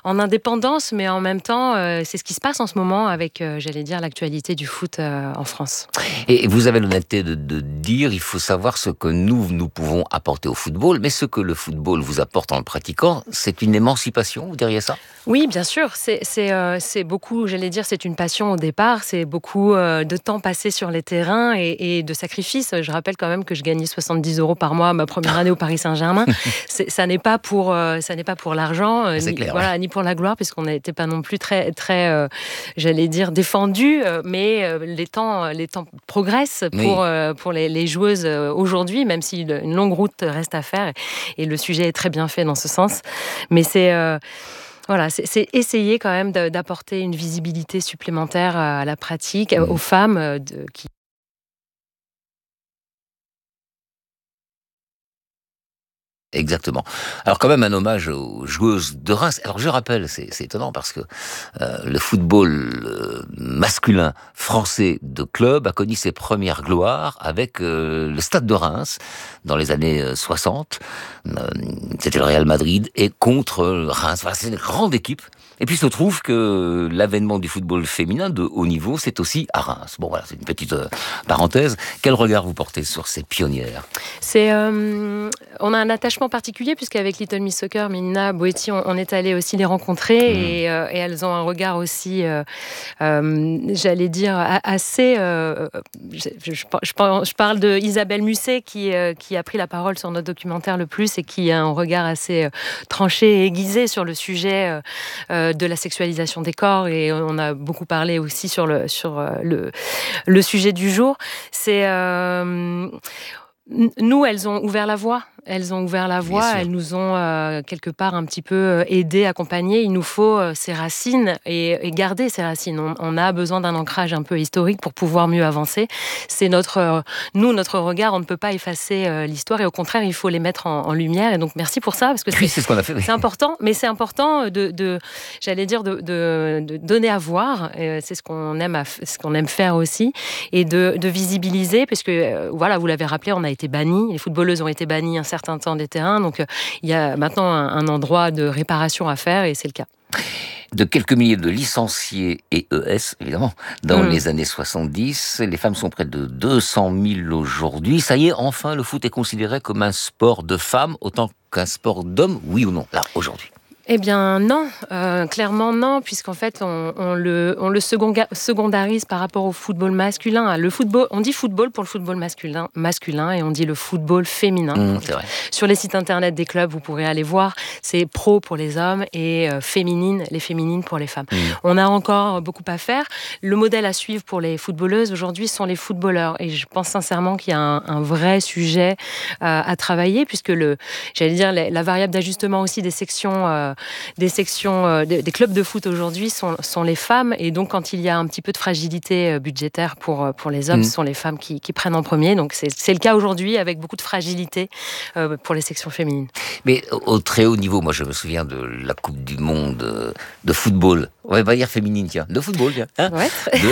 en indépendance, mais en même temps, c'est ce qui se passe en ce moment avec, j'allais dire, l'actualité du foot en France. Et vous avez l'honnêteté de dire, il faut savoir ce que nous pouvons apporter au football, mais ce que le football vous apporte en le pratiquant, c'est une émancipation, vous diriez ça? Oui, bien sûr, c'est beaucoup, j'allais dire, c'est une passion au départ, c'est beaucoup de temps passé sur les terrains et de sacrifices. Je rappelle quand même que je gagnais 70 € par mois ma première année au Paris Saint-Germain. Ça n'est pas pour l'argent, C'est ni, clair, ouais. voilà, ni pour la gloire, puisqu'on n'était pas non plus très, très j'allais dire, défendus, mais les temps progressent Oui. pour les joueuses aujourd'hui, même si une longue route reste à faire et le sujet est très bien fait dans ce sens. Mais voilà, c'est essayer quand même d'apporter une visibilité supplémentaire à la pratique, aux Mmh. femmes qui... Exactement. Alors quand même un hommage aux joueuses de Reims. Alors je rappelle, c'est étonnant parce que le football masculin français de club a connu ses premières gloires avec le Stade de Reims dans les années 60. C'était le Real Madrid et contre Reims. Voilà, c'est une grande équipe. Et puis il se trouve que l'avènement du football féminin de haut niveau, c'est aussi à Reims. Bon voilà, c'est une petite parenthèse. Quel regard vous portez sur ces pionnières? On a un attachement particulier puisqu'avec Little Miss Soccer, Mélina Boetti, on est allé aussi les rencontrer et elles ont un regard aussi, j'allais dire, assez... je parle de Isabelle Musset qui a pris la parole sur notre documentaire Le Plus et qui a un regard assez tranché et aiguisé sur le sujet de la sexualisation des corps, et on a beaucoup parlé aussi sur le sujet du jour. Nous, elles ont ouvert la voie. Elles ont ouvert la Bien voie, sûr. elles nous ont quelque part un petit peu aidés, accompagnés. Il nous faut ces racines et garder ces racines. On a besoin d'un ancrage un peu historique pour pouvoir mieux avancer. C'est notre regard, on ne peut pas effacer l'histoire et au contraire, il faut les mettre en lumière. Et donc, merci pour ça, parce que Oui, c'est ce qu'on a fait. Oui. c'est important, mais c'est important j'allais dire, de donner à voir. C'est ce qu'on aime faire aussi, et de visibiliser, puisque voilà, vous l'avez rappelé, on a été bannis, les footballeuses ont été bannies un certain temps des terrains, donc il y a maintenant un endroit de réparation à faire, et c'est le cas. De quelques milliers de licenciés et ES, évidemment, dans les années 70, les femmes sont près de 200 000 aujourd'hui. Ça y est, enfin, le foot est considéré comme un sport de femmes autant qu'un sport d'hommes, oui ou non, là, aujourd'hui? Eh bien non, clairement non, puisqu'en fait on le secondarise par rapport au football masculin. Le football, on dit football pour le football masculin et on dit le football féminin. C'est vrai. Sur les sites internet des clubs, vous pourrez aller voir, c'est pro pour les hommes et les féminines pour les femmes. On a encore beaucoup à faire. Le modèle à suivre pour les footballeuses aujourd'hui sont les footballeurs, et je pense sincèrement qu'il y a un vrai sujet à travailler, puisque j'allais dire, la variable d'ajustement aussi des sections des clubs de foot aujourd'hui sont les femmes, et donc quand il y a un petit peu de fragilité budgétaire pour les hommes, ce sont les femmes qui prennent en premier. Donc c'est le cas aujourd'hui, avec beaucoup de fragilité pour les sections féminines. Mais au très haut niveau, moi je me souviens de la Coupe du Monde de football, on va pas dire féminine, tiens, de football, tiens, hein, Ouais.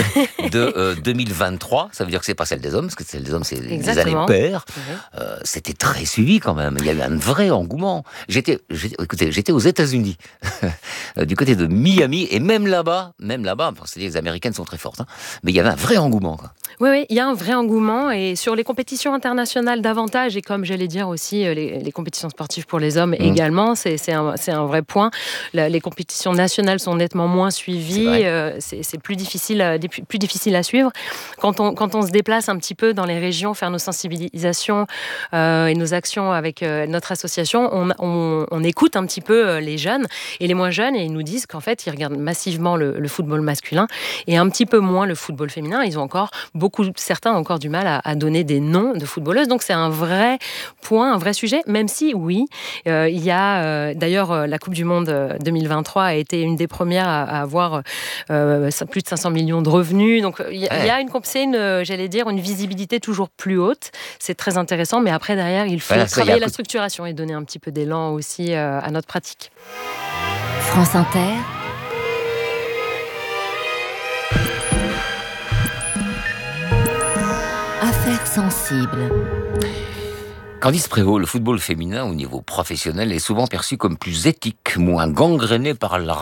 de 2023, ça veut dire que c'est pas celle des hommes, parce que celle des hommes c'est des années Exactement. paires. C'était très suivi quand même, il y a eu un vrai engouement. J'étais aux États-Unis, du côté de Miami, et même là-bas, c'est-à-dire que les Américaines sont très fortes, hein, mais il y avait un vrai engouement, quoi. Oui, il y a un vrai engouement, et sur les compétitions internationales davantage, et comme j'allais dire aussi les compétitions sportives pour les hommes également, c'est un vrai point. Les compétitions nationales sont nettement moins suivies, c'est plus difficile à suivre. Quand on se déplace un petit peu dans les régions, faire nos sensibilisations et nos actions avec notre association, on écoute un petit peu les jeunes et les moins jeunes, et ils nous disent qu'en fait, ils regardent massivement le football masculin et un petit peu moins le football féminin. Ils ont certains ont encore du mal à donner des noms de footballeuses. Donc c'est un vrai point, un vrai sujet, même si oui, il y a d'ailleurs la Coupe du Monde 2023 a été une des premières à avoir plus de 500 millions de revenus. Donc il y a j'allais dire, une visibilité toujours plus haute. C'est très intéressant, mais après derrière, il faut travailler la structuration et donner un petit peu d'élan aussi à notre pratique. France Inter. Affaires sensibles. Candice Prévost, le football féminin au niveau professionnel est souvent perçu comme plus éthique, moins gangréné par la